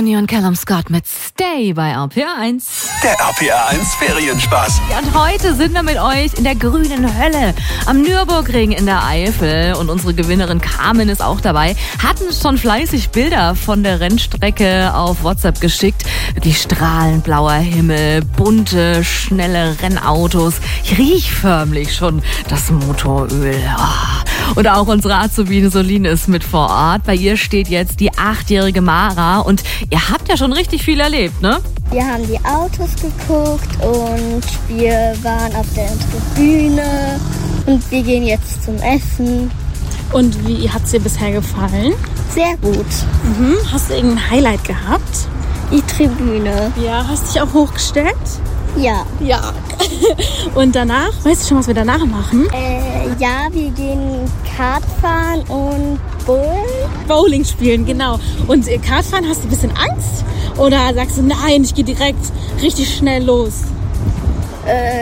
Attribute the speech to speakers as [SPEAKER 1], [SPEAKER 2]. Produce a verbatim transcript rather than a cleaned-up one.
[SPEAKER 1] Juni und Callum Scott mit Stay bei R P R eins.
[SPEAKER 2] Der R P R eins Ferienspaß.
[SPEAKER 1] Ja, und heute sind wir mit euch in der grünen Hölle am Nürburgring in der Eifel. Und unsere Gewinnerin Carmen ist auch dabei. Hatten schon fleißig Bilder von der Rennstrecke auf WhatsApp geschickt. Wirklich strahlend blauer Himmel, bunte, schnelle Rennautos. Ich riech förmlich schon das Motoröl. Oh. Und auch unsere Azubine Soline ist mit vor Ort. Bei ihr steht jetzt die achtjährige Mara. Und ihr habt ja schon richtig viel erlebt, ne?
[SPEAKER 3] Wir haben die Autos geguckt und wir waren auf der Tribüne und wir gehen jetzt zum Essen.
[SPEAKER 4] Und wie hat es dir bisher gefallen?
[SPEAKER 3] Sehr gut.
[SPEAKER 4] Mhm. Hast du irgendein Highlight gehabt?
[SPEAKER 3] Die Tribüne.
[SPEAKER 4] Ja, hast dich auch hochgestellt?
[SPEAKER 3] Ja.
[SPEAKER 4] Ja. Und danach? Weißt du schon, was wir danach machen?
[SPEAKER 3] Äh, ja, wir gehen Kart fahren und Bowlen.
[SPEAKER 4] Bowling spielen, genau. Und äh, Kartfahren, hast du ein bisschen Angst? Oder sagst du, nein, ich gehe direkt richtig schnell los?
[SPEAKER 3] Äh,